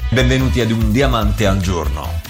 Benvenuti ad Un Diamante al Giorno.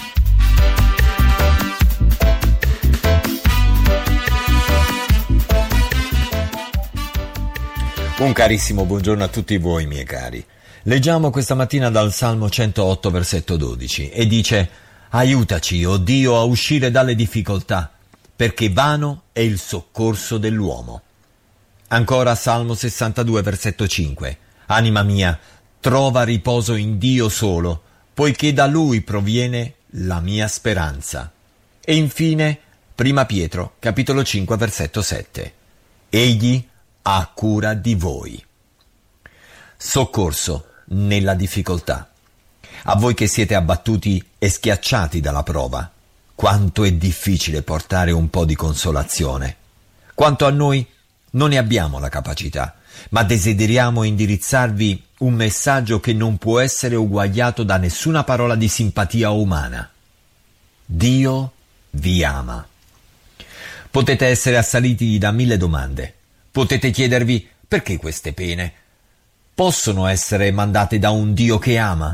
Un carissimo buongiorno a tutti voi, miei cari. Leggiamo questa mattina dal Salmo 108, versetto 12, e dice: aiutaci, o Dio, a uscire dalle difficoltà, perché vano è il soccorso dell'uomo. Ancora Salmo 62, versetto 5. Anima mia, trova riposo in Dio solo, poiché da Lui proviene la mia speranza. E infine, Prima Pietro, capitolo 5, versetto 7. Egli ha cura di voi. Soccorso nella difficoltà. A voi che siete abbattuti e schiacciati dalla prova, quanto è difficile portare un po' di consolazione. Quanto a noi, non ne abbiamo la capacità, ma desideriamo indirizzarvi un messaggio che non può essere uguagliato da nessuna parola di simpatia umana. Dio vi ama. Potete essere assaliti da 1000 domande. Potete chiedervi: perché queste pene? Possono essere mandate da un Dio che ama?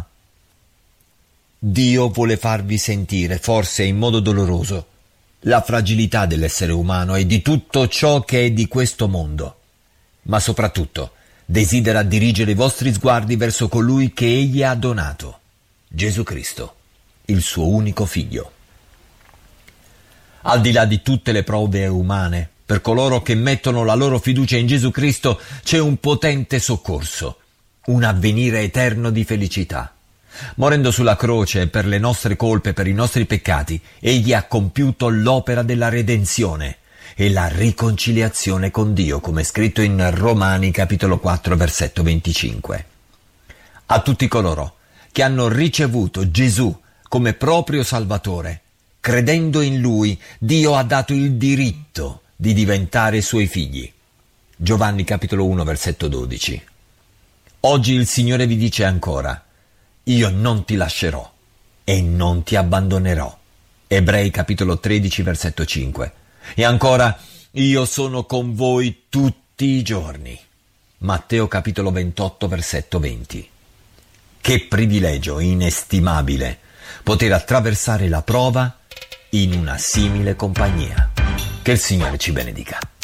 Dio vuole farvi sentire, forse in modo doloroso, la fragilità dell'essere umano e di tutto ciò che è di questo mondo. Ma soprattutto desidera dirigere i vostri sguardi verso colui che Egli ha donato, Gesù Cristo, il suo unico Figlio. Al di là di tutte le prove umane, per coloro che mettono la loro fiducia in Gesù Cristo c'è un potente soccorso, un avvenire eterno di felicità. Morendo sulla croce per le nostre colpe, per i nostri peccati, Egli ha compiuto l'opera della redenzione e la riconciliazione con Dio, come è scritto in Romani capitolo 4 versetto 25. A tutti coloro che hanno ricevuto Gesù come proprio Salvatore, credendo in Lui, Dio ha dato il diritto di diventare Suoi figli. Giovanni capitolo 1 versetto 12. Oggi il Signore vi dice ancora: io non ti lascerò e non ti abbandonerò. Ebrei capitolo 13 versetto 5. E ancora: io sono con voi tutti i giorni. Matteo capitolo 28 versetto 20. Che privilegio inestimabile poter attraversare la prova in una simile compagnia. Che il Signore ci benedica.